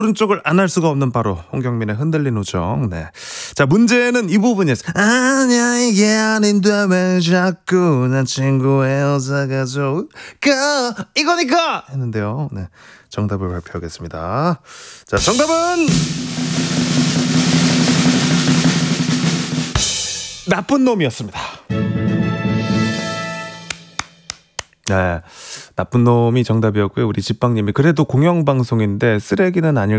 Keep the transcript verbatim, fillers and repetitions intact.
오른쪽을 안 할 수가 없는 바로 홍경민의 흔들린 우정. 네. 자, 문제는 이 부분이었어요. 아니야 이게 아닌데 왜 자꾸 난 친구의 여자가 좋을까 이거니까 했는데요. 네. 정답을 발표하겠습니다. 자, 정답은 나쁜 놈이었습니다. 네, 나쁜 놈이 정답이었고요. 우리 집방님이 그래도 공영방송인데 쓰레기는 아닐